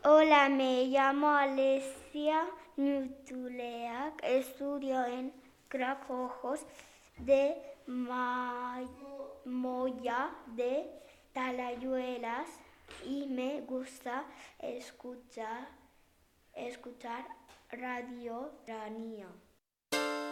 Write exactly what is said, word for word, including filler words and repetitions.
Hola, me llamo Alesia Nutuleak, estudio en Cracojos de Moya de Talayuelas y me gusta escuchar, escuchar Radio Tranía.